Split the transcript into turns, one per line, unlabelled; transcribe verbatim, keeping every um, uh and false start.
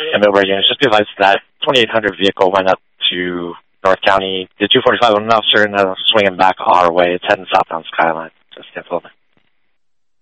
A Millbrae units, just because that twenty-eight hundred vehicle went up to North County. The two forty-five, I'm not sure, and swinging back our way. It's heading southbound Skyline. Just info.